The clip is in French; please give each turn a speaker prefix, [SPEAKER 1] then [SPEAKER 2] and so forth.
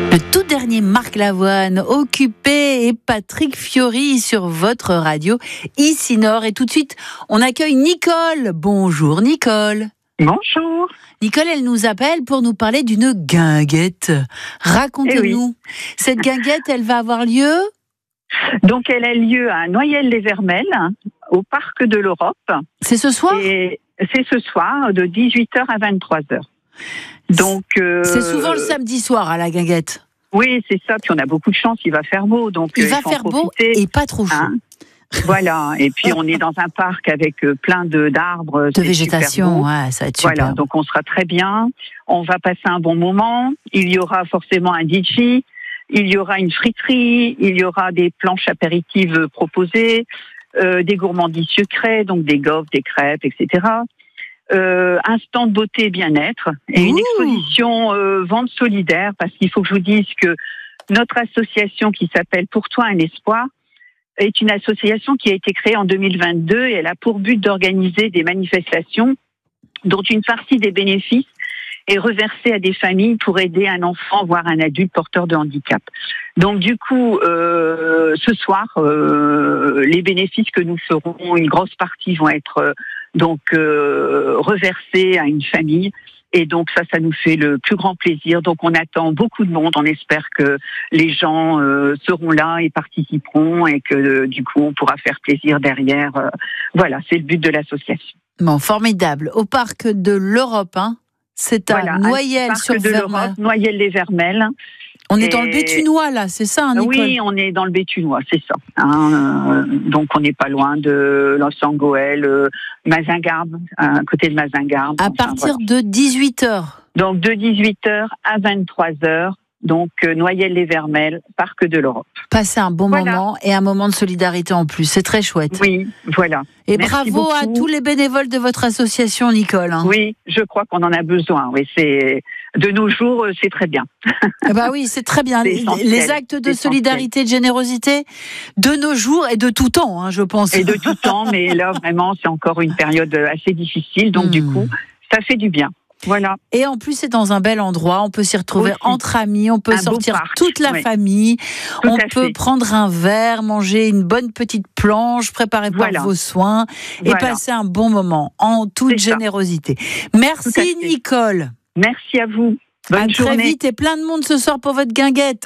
[SPEAKER 1] Le tout dernier Marc Lavoine, Occupé, et Patrick Fiori sur votre radio, ici Nord. Et tout de suite, on accueille Nicole. Bonjour Nicole.
[SPEAKER 2] Bonjour.
[SPEAKER 1] Nicole, elle nous appelle pour nous parler d'une guinguette. Racontez-nous. Cette guinguette, elle va avoir lieu ?
[SPEAKER 2] Donc, elle a lieu à Noyelles-les-Vermelles, au Parc de l'Europe.
[SPEAKER 1] C'est ce soir ?
[SPEAKER 2] Et c'est ce soir, de 18h à 23h. Donc,
[SPEAKER 1] c'est souvent le samedi soir à la guinguette.
[SPEAKER 2] Oui, c'est ça. Puis on a beaucoup de chance, il va faire beau. Donc,
[SPEAKER 1] il va faire beau et pas trop chaud.
[SPEAKER 2] Hein, voilà. Et puis on est dans un parc avec plein d'arbres.
[SPEAKER 1] De végétation, ouais, ça va être super.
[SPEAKER 2] Voilà, donc on sera très bien. On va passer un bon moment. Il y aura forcément un DJ. Il y aura une friterie. Il y aura des planches apéritives proposées, des gourmandises sucrées, donc des gaufres, des crêpes, etc. Un stand beauté et bien-être et une exposition vente solidaire, parce qu'il faut que je vous dise que notre association qui s'appelle Pour toi un espoir est une association qui a été créée en 2022 et elle a pour but d'organiser des manifestations dont une partie des bénéfices est reversée à des familles pour aider un enfant, voire un adulte porteur de handicap. Donc du coup, ce soir, les bénéfices que nous ferons, une grosse partie vont être reversés à une famille. Et donc ça nous fait le plus grand plaisir. Donc on attend beaucoup de monde. On espère que les gens seront là et participeront et que du coup on pourra faire plaisir derrière. Voilà, c'est le but de l'association.
[SPEAKER 1] Bon, formidable. Au Parc de l'Europe, hein. C'est à Noyelles-sur-Vermelles.
[SPEAKER 2] Noyelles-les-Vermelles.
[SPEAKER 1] On est dans le Béthunois, là, c'est ça, hein, Nicole ?
[SPEAKER 2] Oui, on est dans le Béthunois, c'est ça. Donc, on n'est pas loin de Lansangoël, Mazingarbe, à côté de Mazingarbe.
[SPEAKER 1] À partir de 18h.
[SPEAKER 2] Donc, de 18h à 23h. Donc, Noyelles-les-Vermelles, Parc de l'Europe.
[SPEAKER 1] Passez un bon moment et un moment de solidarité en plus. C'est très chouette.
[SPEAKER 2] Oui, voilà.
[SPEAKER 1] Et
[SPEAKER 2] merci
[SPEAKER 1] bravo
[SPEAKER 2] beaucoup
[SPEAKER 1] à tous les bénévoles de votre association, Nicole. Hein.
[SPEAKER 2] Oui, je crois qu'on en a besoin. Oui, de nos jours, c'est très bien.
[SPEAKER 1] Bah oui, c'est très bien. Les actes de solidarité, de générosité, de nos jours et de tout temps, hein, je pense.
[SPEAKER 2] Et de tout temps, mais là, vraiment, c'est encore une période assez difficile. Donc, du coup, ça fait du bien. Voilà.
[SPEAKER 1] Et en plus, c'est dans un bel endroit. On peut s'y retrouver entre amis. On peut sortir toute la famille. On peut prendre un verre, manger une bonne petite planche, préparer par vos soins et passer un bon moment en toute générosité. Merci Nicole.
[SPEAKER 2] Merci à vous. Bonne journée.
[SPEAKER 1] Très vite et plein de monde ce soir pour votre guinguette.